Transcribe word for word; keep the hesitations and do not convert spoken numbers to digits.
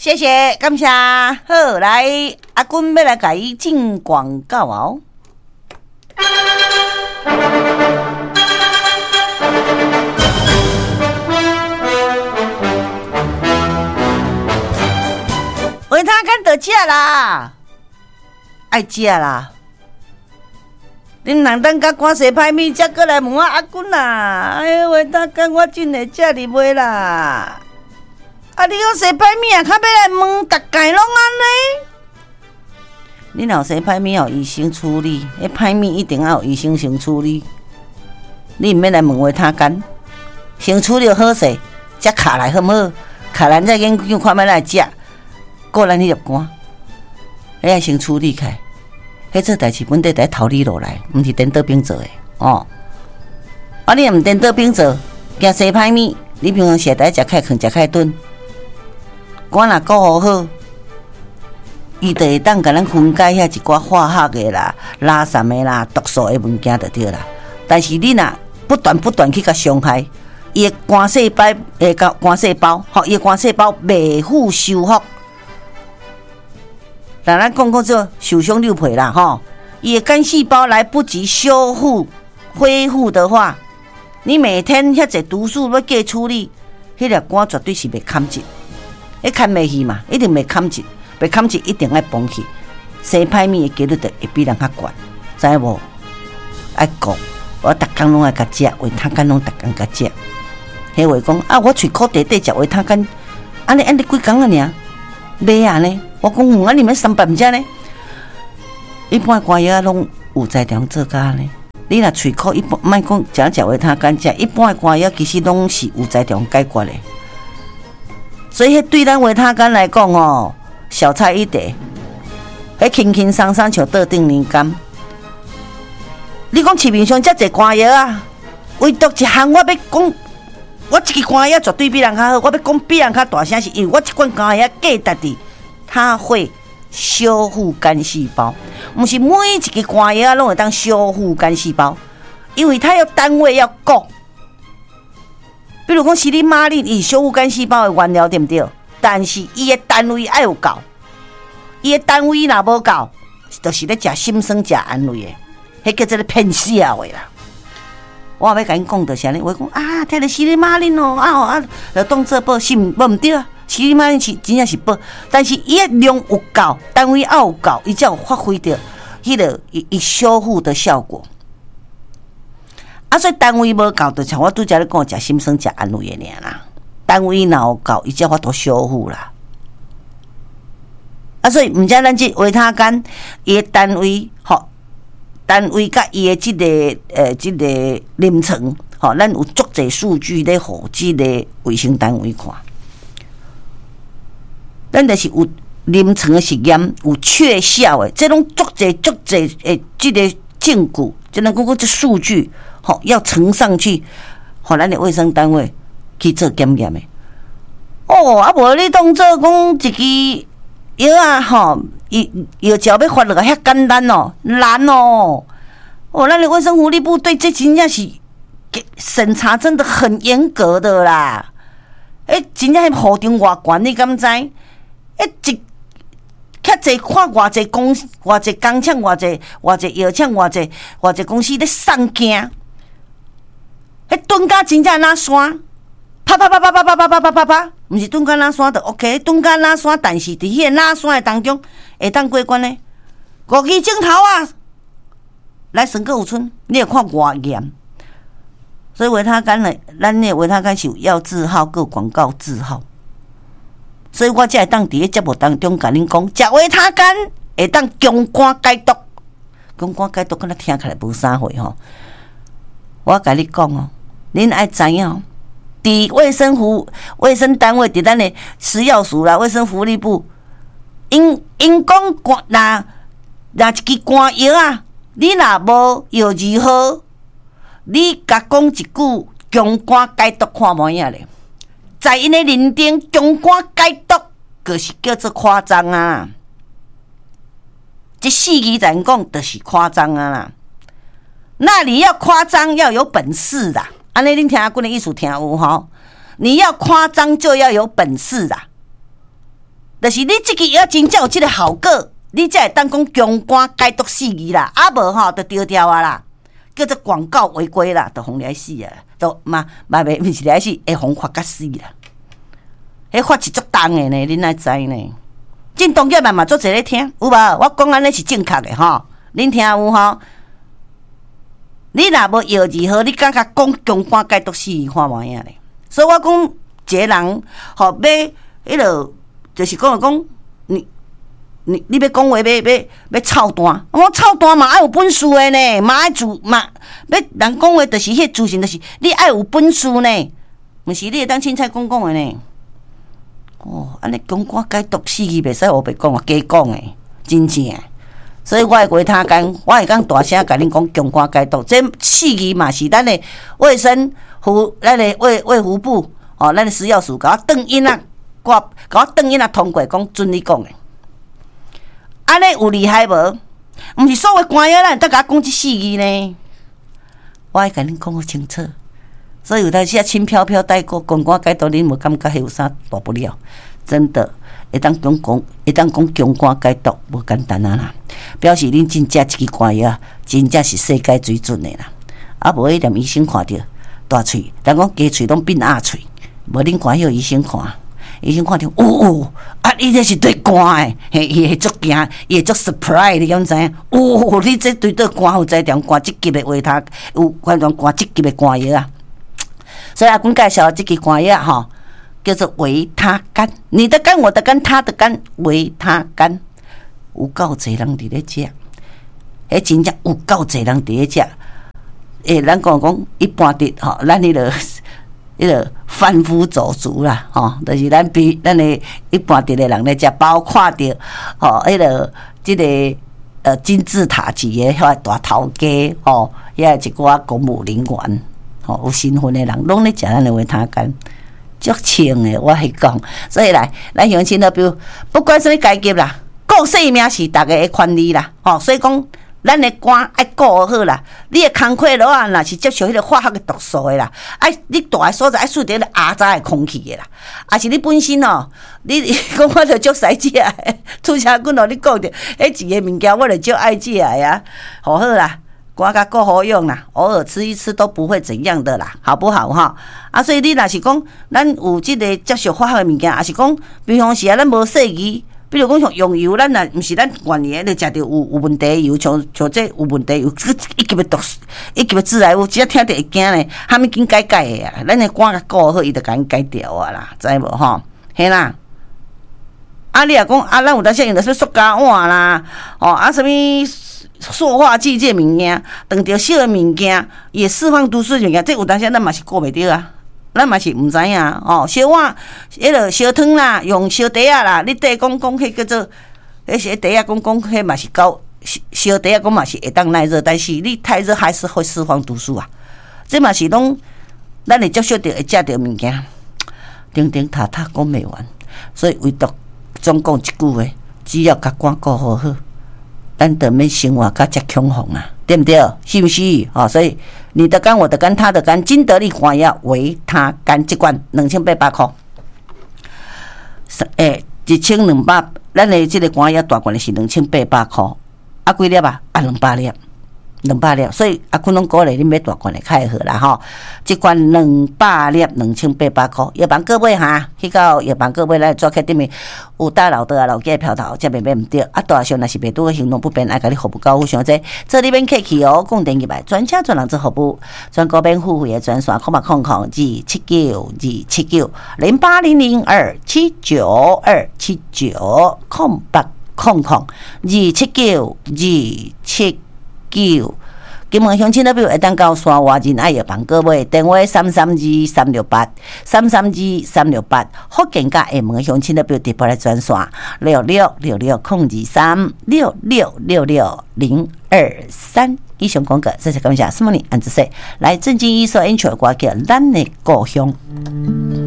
谢谢，感谢。好，来阿君要来给伊进广告哦。维他干得食啦，爱食啦。恁人等甲赶洗歹面，才过来问我阿君啦。哎，维他干我真会食哩袂啦。啊，你讲洗歹面啊，较要来问，逐家拢安尼。你若有洗歹面，有医生处理，迄歹面一定要有医生先处理。你毋免来问维他干，先处理好势，才卡来好唔好？卡来再研究看要来食。过咱迄粒肝，你爱先处理开。迄做代志本地在头里落来，毋是颠倒兵做的哦。啊，你若毋颠倒兵做，惊洗歹面，你平常食台食开坑食开炖，肝若顾好好，伊就会当甲咱分解遐一寡化学的啦、垃圾的啦、毒素的物件就对啦。但是你若不断不断去甲伤害，伊的肝细胞诶，肝细胞，吼，伊的肝细胞未复修复。咱咱讲讲做受伤六倍啦，吼，伊的肝细胞来不及修复恢复的话，你每天遐侪毒素要加处理，迄粒肝绝对是袂堪一，迄堪袂去嘛，一定袂堪一，袂堪一一定爱崩去。洗歹面的几率就会比人较悬，知影无？爱讲，我逐工拢爱甲食，维他干拢逐工甲食。迄话讲啊，我喙口短短食维他干，安尼安尼几工啊尔？袂啊呢？我讲有啊，你们三百毋食呢？一般肝药拢有在量做甲呢。你若喙口一般，莫讲食食维他干食，一般的肝药其实拢是有在量解决的。所以，迄对咱维他干来讲哦，小菜一碟，迄轻轻松松像倒顶年柑。你讲市面上遮济肝药啊，唯独一项我要讲。我这个肝药绝对比人较好，我要讲比人较大声，是因为我这款肝药价值伫，它会修复肝细胞，不是每一个肝药拢会当修复肝细胞，因为它要单位要够。比如讲，西利马林伊修复肝细胞的原料对不对？但是伊的单位要有够，伊的单位若无够，就是咧食心酸食安慰的，迄叫做咧骗笑的啦。我要甲因讲的是安尼，我讲啊，摕了西利马林哦，啊啊，就当做保是毋无毋对啊，西利马林是真正是保，但是伊的量有够，单位要有够，伊才有发挥到迄个伊伊修复的效果。啊，所以单位无够，就像我拄则咧讲，食心酸食安慰的尔啦。单位若有够，伊才法度修复啦。啊，所以毋知咱即维他干伊的单位吼。单位甲伊的即个呃即个临床，吼，咱有足侪数据咧，互即个卫生单位看。咱就是有临床的实验，有确效的，这种足侪足侪诶，即个证据，就能讲讲这数据，吼，要呈上去，互咱的卫生单位去做检验的。哦，啊无你当做讲一支药啊，吼。药药胶要发落来遐简单哦，难哦！哦，咱的卫生福利部对这真正是审查真的很严格的啦。诶，真正迄护证偌悬，你敢知？诶，一遐济看偌济公偌济工厂偌济偌济药厂偌济偌济公司咧送件，迄蹲甲真正拉山，啪啪啪啪啪啪啪啪啪啪啪，毋是蹲甲拉山就 OK， 蹲甲拉山，但是伫迄个拉山的当中。会当过关呢？五支镜头啊，来省个有村，你会看偌严。所以维他干呢，咱的维他干是有药字号，个广告字号。所以我才会当伫个节目当中甲恁讲，食维他干会当强肝解毒。强肝解毒，敢若听起来无啥货吼。我甲你讲哦，恁爱知影哦，伫卫生服卫生单位，伫咱的食药署啦、卫生福利部。因因讲肝，若若一支肝药啊，你若无药字号，你甲讲一句强肝解毒看无影咧，在因的认定强肝解毒，就是叫做夸张啊！这四字咱讲就是夸张啊啦。那你要夸张，要有本事啦。安尼恁听阿姑的意思听有吼？你要夸张就要有本事啦。 就是你这个药真正有这个效果，你才会当讲强肝解毒四字啦。啊无吼，就丢掉啊啦，叫做广告违规啦，就互掠死啊，都嘛嘛袂毋是掠死，会互罚甲死啦。迄罚是足重诶呢，恁哪知呢？正当业嘛嘛做侪咧听，有无？我讲安尼是正确诶吼，恁听有吼？你若无药字好，你敢甲讲强肝解毒死字看无影咧？所以我讲一个人吼，要迄落就是讲讲你你你要讲话要要要操蛋，我操蛋嘛爱有本事诶呢，嘛爱自嘛要人讲话就是迄自信，就是你爱有本事呢，毋是你会当凊彩讲讲诶呢。哦，安尼强肝解毒四字袂使胡白讲啊，假讲诶，真正。所以我会回他讲，我会讲大声甲恁讲强肝解毒，这四字嘛是咱的卫生服，咱的卫卫福部哦，咱的食药署甲我转音啊，我甲我转音啊通过讲准你讲的，安尼有厉害无？毋是所有肝药咱都甲我讲这四字呢，我会甲恁讲好清楚。所以有当时啊，轻飘飘带过强肝解毒，恁无感觉迄有啥大不了？真的。会当讲讲，会当讲强肝解毒，无简单啊啦！表示恁真正一支肝药，真正是世界水准的啦。啊，无迄连医生看着大喙，人讲鸡喙拢变鸭喙，无恁肝药医生看，医生看着，哦哦，啊，你这是对肝的，嘿，伊会足惊，伊会足 surprise， 你敢知影？哦，你这对对肝有在点肝积极的维他，有关种肝积极的肝药啊。所以阿公介绍这支肝药吼。叫做维他肝，你的肝，我的肝，他的肝，维他肝，有够侪人伫咧食，迄真正有够侪人伫咧食。诶，咱讲讲一般的吼，咱迄个迄个贩夫走卒啦，吼，就是咱比咱的一般的人咧食，包括着吼，迄个即个呃金字塔级的遐大头家，吼，遐一寡公务人员，吼，有身份的人，拢咧食咱的维他肝。足清诶，我係講，所以來，咱鄉親都比如，不管什麼階級啦，顧性命是大家的權利啦，吼、哦，所以講，咱的肝愛顧好啦，你的工課落啊，若是接受迄個化學的毒素的啦，愛你住的所在愛輸着迄個壓榨的空氣的啦，啊是你本身哦，你講我著足使食的，出車滾哦，你講着，迄一個物件我著足愛食的啊，好好啦。肝甲夠好用啦，偶爾吃一吃都不會怎樣的啦，好不好哈？啊，所以你若是講，咱有即個接受化學的物件，也是講，比方是啊，咱無細機，比如講像用油，咱若毋是咱願意咧食着有有問題的油，像像這有問題油，一級的毒，一級的致癌物，只要聽着會驚咧，哈物緊改改的啊，咱的肝甲夠好，伊就甲咱改掉啊啦，知無吼？嘿啦。啊，你也講啊，咱有當時用着什麼塑膠碗啦，哦啊，什麼塑化劑這物件，當着小的物件，也釋放毒素物件，這有當時咱嘛是顧袂着啊，咱嘛是毋知影哦。小碗，迄落燒湯啦，用燒茶啊啦，你得講講迄叫做，迄些茶啊講講迄嘛是高燒茶啊講嘛是會當耐熱，但是你太熱還是會釋放毒素啊。這嘛是攏咱會接受着會食着物件，叮叮塔塔講袂完，所以唯獨。總講一句話，只要甲肝顧好好，咱就免生活甲遮恐慌啊，對不對？是不是？哦，所以你的肝、我的肝、他的肝，金得利肝藥維他肝一罐兩千八百塊，誒，一千兩百，咱的這個肝藥大罐的是兩千八百塊，啊幾粒啊？啊兩百粒。兩百粒，所以阿坤攏鼓勵你買大罐的較會好啦吼。一罐兩百粒，兩千八百塊。藥房各位哈，去到藥房各位來做客頂面有大老的啊老家票頭，才袂買唔着。啊，大小若是袂拄行動不便，愛甲你服務高上濟，這裡面客氣哦，講電入來，專車專人做服務，專高邊付費的專線，空八空空二七九二七九零八零零二七九二七九空八空空二七九二七。金門鄉親那邊會當到山外仁愛藥房各位，電話三三二三六八三三二三六八，福建甲廈門鄉親那邊直播來轉線六六六六空二三六六六六零二三。以上廣告，謝謝感謝，什麼你安子說來正經醫生演出歌曲《咱的故鄉》。